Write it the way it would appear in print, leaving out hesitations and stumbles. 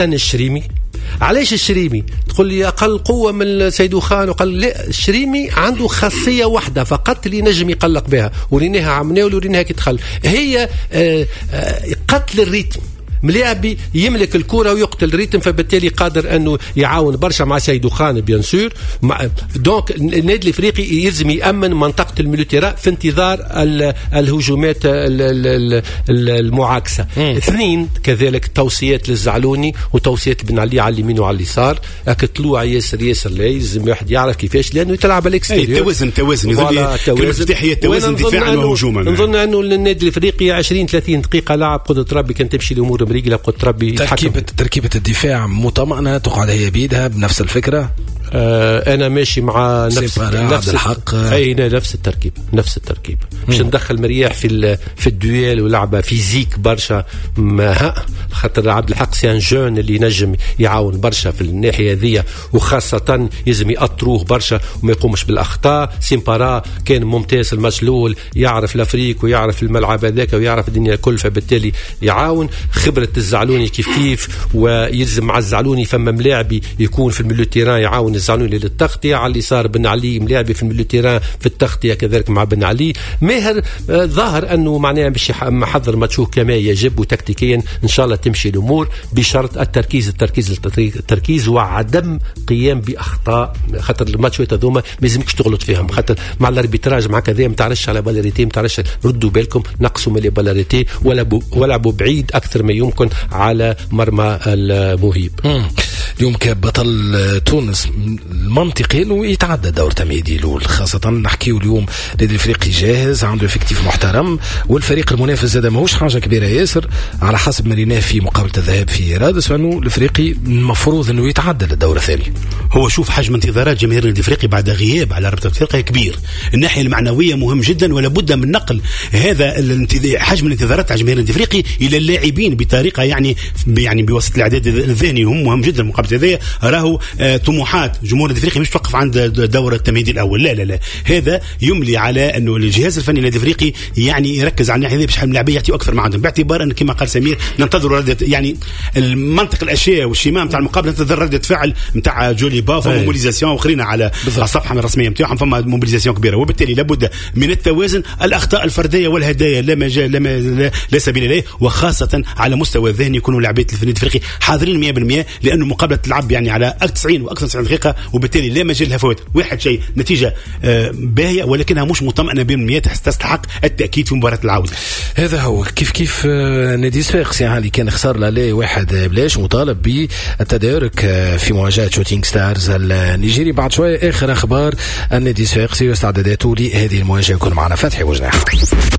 الشريمي. علاش الشريمي؟ تقول لي أقل قوة من سيدو خان وقال لا، الشريمي عنده خاصية واحدة فقط اللي نجم يقلق بها وريناها عمناه وريناها كي دخل، هي قتل الريتم. ملاعبي يملك الكرة ويقتل الريتم، فبالتالي قادر أنه يعاون برشا مع سيدو خان بيان سور. دونك النادي الافريقي يلزم يأمن منطقة الميليتيرا في انتظار الهجومات المعاكسة. اثنين كذلك توصيات للزعلوني وتوصيات بن علي على اليمين وعلى اليسار، طلوع ياسر لا يلزم واحد يعرف كيفاش، لأنه يتلعب الاكستيريور. توازن المفتاحية، توازن دفاعا وهجوما. نظن أنه النادي الافريقي 20-30 دقيقة لعب قدرة ربي كان تمشي الأمور بريقلة قدرة ربي. تركيبة الدفاع مطمئنة تقعد هي بيدها بنفس الفكرة. أنا ماشي مع نفس الحق. نفس التركيب مش ندخل مرياح في الدويل ولعبة فيزيك برشا. خاطر عبد الحق سيان جون اللي نجم يعاون برشا في الناحية هذه، وخاصة يلزم يأطروه برشا وما يقومش بالأخطاء. سيمبارا كان ممتاز الماتش الأول، يعرف الأفريق ويعرف الملعب هذاك ويعرف الدنيا الكل، فبالتالي يعاون. خبرة الزعلوني كيف ويلزم مع الزعلوني فما ملاعبي يكون في الميليتيران يعاون الزعلوني للتغطية. على اليسار بن علي ملاعبي في الميليتيران في التغطية كذلك مع بن علي. ماهر ظاهر أنه معناه باش محضر ماتشوه كما يجب، وتكتيكيا إن شاء الله تمشي الأمور بشرط التركيز وعدم قيام بأخطاء. خاطر الماتشات هذوما ما لازمكش تغلط فيهم، خاطر مع الاربيتراج مع كذا ما تعرفش على بالاريتي، ما تعرفش. ردوا بالكم، نقصوا من البالاريتي ولعبوا بعيد أكثر ما يمكن على مرمى المهيب. اليوم كبطل تونس المنطقي انه يتعدى دور تمهيدي الاول، خاصه نحكيو اليوم النادي الافريقي جاهز، عنده افكتيف محترم، والفريق المنافس زاد ماهوش حاجه كبيره ياسر على حسب ما ريناه في مقابله الذهاب في رادس، فانه الافريقي المفروض انه يتعدى للدور الثاني. هو شوف حجم انتظارات جماهير النادي الافريقي بعد غياب على رابطه افريقيا كبير، الناحيه المعنويه مهم جدا، ولا بد من نقل هذا حجم الانتظارات تاع جماهير النادي الافريقي الى اللاعبين بطريقه يعني بواسطه الاعداد الذهني. هم مهم جدا المقابله هذه. راهو طموحات جمهور النادي الافريقي مش توقف عند دور التمهيدي الاول، لا هذا يملي على انه الجهاز الفني للنادي الافريقي يعني يركز على الناحيه هذه باش اللاعبين يعطيوا اكثر ما عندهم، باعتبار ان كما قال سمير ننتظروا ردة يعني المنطق الاشياء والشيماء نتاع المقابله، ننتظر ردة فعل نتاع جولي باف وموبيليزاسيون وخرينا على الصفحه الرسميه نتاعهم، فما موبيليزاسيون كبيره، وبالتالي لابد من التوازن. الاخطاء الفرديه والهدايا لا مجال لا سبيل اليه، وخاصه على مستوى الذهني يكونوا لاعبين النادي الافريقي حاضرين 100%، لانه مقابله تلعب يعني على 90 واكثر 90 دقيقه، وبالتالي لا مجال لها فوات. واحد شيء نتيجه باهيه ولكنها مش مطمئنه ب100% تستحق التاكيد في مباراه العوده. هذا هو كيف نادي صفاقس اللي كان خسر لا واحد بلاش، مطالب بالتدارك في مواجهه شوتينغ ستارز النيجيري. بعد شويه اخر اخبار النادي صفاقسي واستعداداته لهذه المواجهه. يكون معنا فتحي وجناح.